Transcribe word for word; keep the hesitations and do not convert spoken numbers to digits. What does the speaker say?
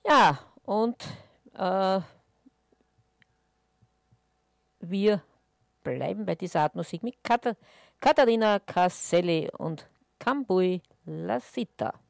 Ja, und äh, wir bleiben bei dieser Art Musik mit Kata Katharina Casselli und Cambui La Sita.